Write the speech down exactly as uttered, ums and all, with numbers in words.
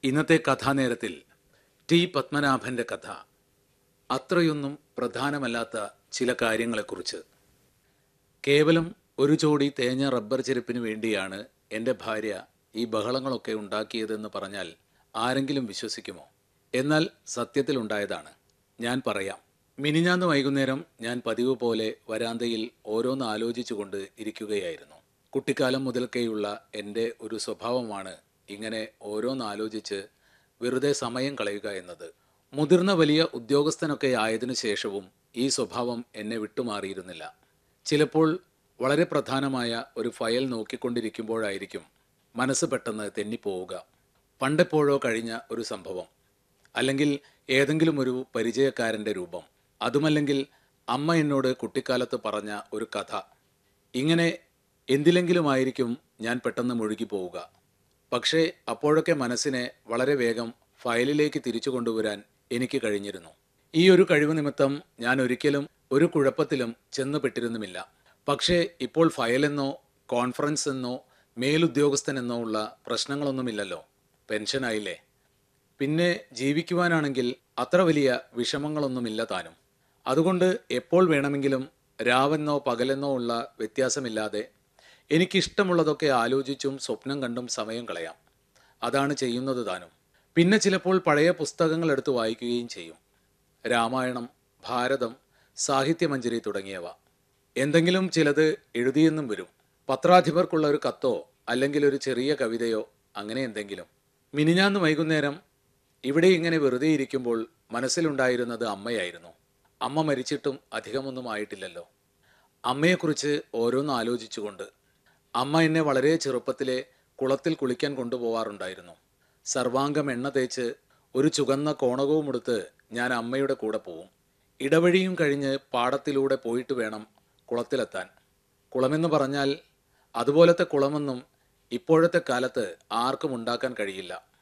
ഇന്നത്തെ കഥാനേരത്തിൽ ടി പത്മനാഭന്റെ കഥ അത്രയൊന്നും പ്രധാനമല്ലാത്ത ചില കാര്യങ്ങളെക്കുറിച്ച്. കേവലം ഒരു ജോഡി തേഞ്ഞ റബ്ബർ ചെരുപ്പിന് വേണ്ടിയാണ് എൻ്റെ ഭാര്യ ഈ ബഹളങ്ങളൊക്കെ ഉണ്ടാക്കിയതെന്ന് പറഞ്ഞാൽ ആരെങ്കിലും വിശ്വസിക്കുമോ? എന്നാൽ സത്യത്തിലുണ്ടായതാണ്. ഞാൻ പറയാം. മിനിഞ്ഞാന്ന് വൈകുന്നേരം ഞാൻ പതിവ് പോലെ വരാന്തയിൽ ഓരോന്ന് ആലോചിച്ചുകൊണ്ട് ഇരിക്കുകയായിരുന്നു. കുട്ടിക്കാലം മുതൽക്കേയുള്ള എൻ്റെ ഒരു സ്വഭാവമാണ് ഇങ്ങനെ ഓരോന്നാലോചിച്ച് വെറുതെ സമയം കളയുക എന്നത്. മുതിർന്ന വലിയ ഉദ്യോഗസ്ഥനൊക്കെ ആയതിനു ശേഷവും ഈ സ്വഭാവം എന്നെ വിട്ടുമാറിയിരുന്നില്ല. ചിലപ്പോൾ വളരെ പ്രധാനമായ ഒരു ഫയൽ നോക്കിക്കൊണ്ടിരിക്കുമ്പോഴായിരിക്കും മനസ്സ് പെട്ടെന്ന് തെന്നിപ്പോവുക. പണ്ടെപ്പോഴോ കഴിഞ്ഞ ഒരു സംഭവം, അല്ലെങ്കിൽ ഏതെങ്കിലും ഒരു പരിചയക്കാരൻ്റെ രൂപം, അതുമല്ലെങ്കിൽ അമ്മ എന്നോട് കുട്ടിക്കാലത്ത് പറഞ്ഞ ഒരു കഥ. ഇങ്ങനെ എന്തിലെങ്കിലുമായിരിക്കും ഞാൻ പെട്ടെന്ന് മുഴുകി പോവുക. പക്ഷേ അപ്പോഴൊക്കെ മനസ്സിനെ വളരെ വേഗം ഫയലിലേക്ക് തിരിച്ചു കൊണ്ടുവരാൻ എനിക്ക് കഴിഞ്ഞിരുന്നു. ഈ ഒരു കഴിവ് നിമിത്തം ഞാൻ ഒരിക്കലും ഒരു കുഴപ്പത്തിലും ചെന്നുപെട്ടിരുന്നുമില്ല. പക്ഷേ ഇപ്പോൾ ഫയലെന്നോ കോൺഫറൻസ് എന്നോ മേലുദ്യോഗസ്ഥനെന്നോ ഉള്ള പ്രശ്നങ്ങളൊന്നുമില്ലല്ലോ. പെൻഷനായില്ലേ. പിന്നെ ജീവിക്കുവാനാണെങ്കിൽ അത്ര വലിയ വിഷമങ്ങളൊന്നുമില്ല താനും. അതുകൊണ്ട് എപ്പോൾ വേണമെങ്കിലും രാവെന്നോ പകലെന്നോ ഉള്ള വ്യത്യാസമില്ലാതെ എനിക്കിഷ്ടമുള്ളതൊക്കെ ആലോചിച്ചും സ്വപ്നം കണ്ടും സമയം കളയാം. അതാണ് ചെയ്യുന്നത് താനും. പിന്നെ ചിലപ്പോൾ പഴയ പുസ്തകങ്ങൾ എടുത്ത് വായിക്കുകയും ചെയ്യും. രാമായണം, ഭാരതം, സാഹിത്യമഞ്ജരി തുടങ്ങിയവ. എന്തെങ്കിലും ചിലത് എഴുതിയെന്നും വരും. പത്രാധിപർക്കുള്ള ഒരു കത്തോ അല്ലെങ്കിൽ ഒരു ചെറിയ കവിതയോ, അങ്ങനെ എന്തെങ്കിലും. മിനിഞ്ഞാന്ന് വൈകുന്നേരം ഇവിടെ ഇങ്ങനെ വെറുതെ ഇരിക്കുമ്പോൾ മനസ്സിലുണ്ടായിരുന്നത് അമ്മയായിരുന്നു. അമ്മ മരിച്ചിട്ടും അധികമൊന്നും ആയിട്ടില്ലല്ലോ. അമ്മയെക്കുറിച്ച് ഓരോന്ന് ആലോചിച്ചുകൊണ്ട്. അമ്മ എന്നെ വളരെ ചെറുപ്പത്തിലെ കുളത്തിൽ കുളിക്കാൻ കൊണ്ടുപോവാറുണ്ടായിരുന്നു. സർവാംഗം എണ്ണ തേച്ച് ഒരു ചുവന്ന കോണകവുമെടുത്ത് ഞാൻ അമ്മയുടെ കൂടെ പോവും. ഇടവഴിയും കഴിഞ്ഞ് പാടത്തിലൂടെ പോയിട്ട് വേണം കുളത്തിലെത്താൻ. കുളമെന്ന് പറഞ്ഞാൽ അതുപോലത്തെ കുളമൊന്നും ഇപ്പോഴത്തെ കാലത്ത് ആർക്കും ഉണ്ടാക്കാൻ കഴിയില്ല.